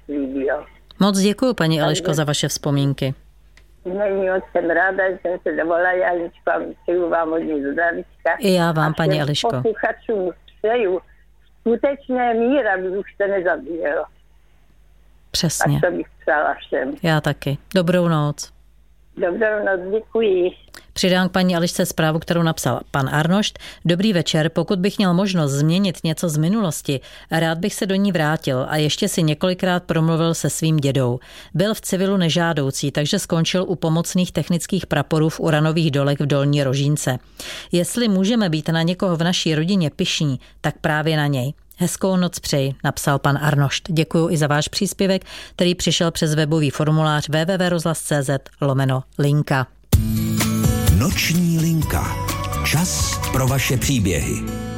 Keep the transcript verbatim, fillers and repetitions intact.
líbilo. Moc děkuju, paní Eliško, za vaše vzpomínky. Není moc, jsem ráda, že jsem se dovolila, Janičko, a přeju vám hodně zdravíčka. I já vám, a paní Eliško. Posluchačům přeju skutečné mír, aby už se nezabíjelo. Přesně. Tak to bych přála všem. Já taky. Dobrou noc. Dobrou noc, děkuji. Přidám k paní Elišce zprávu, kterou napsal pan Arnošt. Dobrý večer, pokud bych měl možnost změnit něco z minulosti, rád bych se do ní vrátil a ještě si několikrát promluvil se svým dědou. Byl v civilu nežádoucí, takže skončil u pomocných technických praporů v uranových dolech v Dolní Rožínce. Jestli můžeme být na někoho v naší rodině pyšní, tak právě na něj. Hezkou noc přeji, napsal pan Arnošt. Děkuju i za váš příspěvek, který přišel přes webový formulář w w w tečka rozhlas tečka c z lomeno linka. Noční linka. Čas pro vaše příběhy.